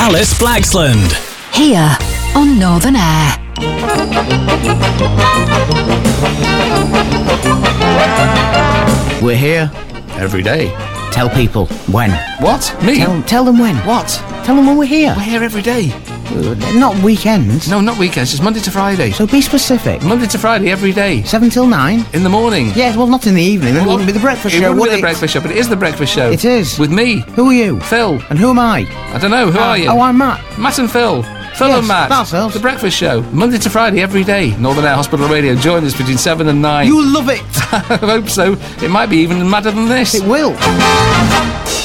Alice Blaxland. Here on Northern Air. We're here Every day. Tell people when. What? Me? Tell them when. What? Tell them when we're here. We're here every day. Not weekends. No, not weekends, just Monday to Friday. So be specific. Monday to Friday, every day. 7 till 9? In the morning. Yes, well, not in the evening. Then it wouldn't be the breakfast show, It wouldn't would be it? the breakfast show, but it is the breakfast show. It is. With me. Who are you? Phil. And who am I? I don't know, who are you? Oh, I'm Matt. Matt and Phil. Phil Yes, and Matt. that's us. The breakfast show. Monday to Friday, every day. Northern Air Hospital Radio. Join us between 7 and 9. You love it. I hope so. It might be even madder than this. It will.